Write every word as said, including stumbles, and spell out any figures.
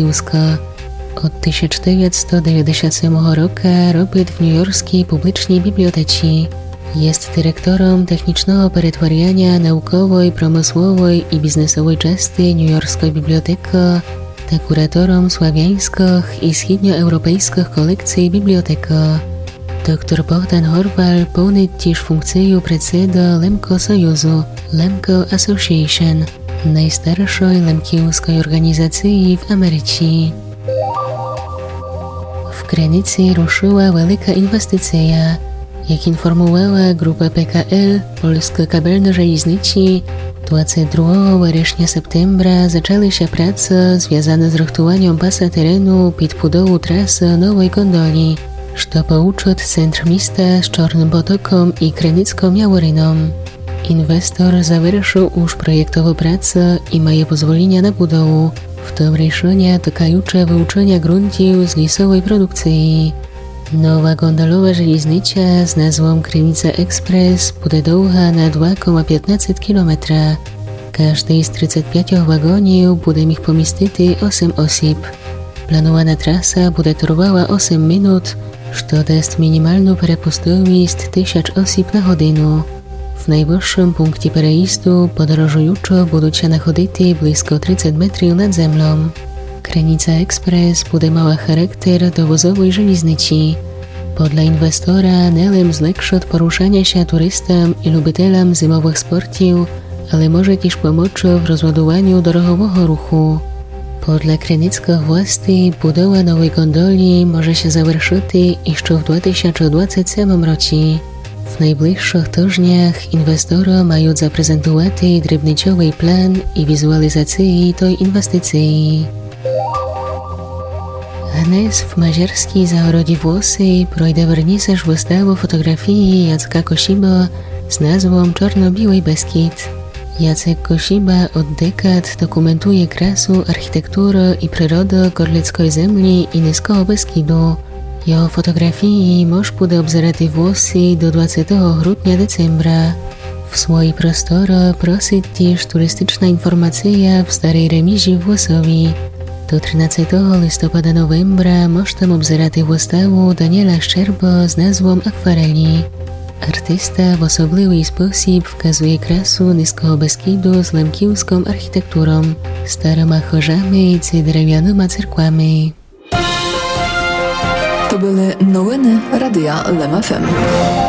Lemkiuska. Od tysiąc czterysta dziewięćdziesiątego siódmego roku robi w newyorskiej publicznej bibliotece. Jest dyrektorem technicznego przetwarzania naukowej, promysłowej i biznesowej części newyorskiej biblioteki, ta kuratorem słowiańskich i wschodnioeuropejskich kolekcji biblioteki. Doktor Bogdan Horval pełni też funkcję predseda Lemko Sojuzu, Lemko Association, najstarszej lemkiuskiej organizacji w Ameryce. W Krynicy ruszyła wielka inwestycja. Jak informowała grupa P K L, Polska Kabelna Żelizniczy, dwudziestego drugiego września septembra zaczęły się prace związane z rachtowaniem pasa terenu pod budową trasy nowej gondoli, co połączy centrum miasta z Czarnym Potokiem i Krynicką Jaworyną. Inwestor zaвершил już projektowe prace i ma pozwolenia na budowę, w tym решenia dotyczące wyuczenia gruntów z lisowej produkcji. Nowa gondolowa żeliznicza z nazwą Krynica Express będzie długa na dwa przecinek piętnaście kilometra. Każdy z trzydziestu pięciu wagonów będzie mógł pomieścić osiem osób. Planowana trasa będzie trwała osiem minut, co daje minimalną przepustowość tysiąc osób na godzinę. W najwyższym punkcie przejazdu podróżujący będą się nachodzić blisko trzydzieści metrów nad ziemią. Krynica Express będzie miała charakter dowozowej żeliznicy. Podle inwestora nie zlepszy poruszania się turystom i lubitelom zimowych sportów, ale może też pomóc w rozładowaniu drogowego ruchu. Podle krynickich władz budowa nowej gondoli może się zaвершить jeszcze w dwa tysiące dwudziestym siódmym roku. W najbliższych tygodniach inwestorzy mają zaprezentować drobnicowy plan i wizualizację tej inwestycji. Dnes w Mažerskej záhradě Vłosy projde wernisaż wystawy fotografii Jacka Kosiba z nazwą Czarno-Biały Beskid. Jacek Kosiba od dekad dokumentuje krasę, architekturę i przyrodę Gorlickiej Ziemi i Niskiego Beskidu. Jego fotografii można będzie obzerać Włosy do dwudziestego grudnia decembra. W swojej prostorze prosi też turystyczna informacja w Starej Remizie w Włosowi. Do trzynastego listopada novembra można obzerać wystawę Daniela Szczerba z nazwą Akwareli. Artysta w osobliwy sposób wskazuje krasę Niskiego Beskidu z lemkiuską architekturą, starymi chorzami i drewnianymi cerkłami. To były nowiny Radia Lem F M.